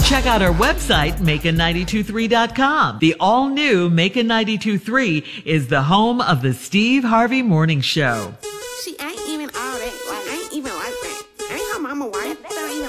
Check out our website, Macon923.com. The all-new Macon 92.3 is the home of the Steve Harvey Morning Show. See, I ain't even all that. Like, I ain't even like that. I ain't her mama wife.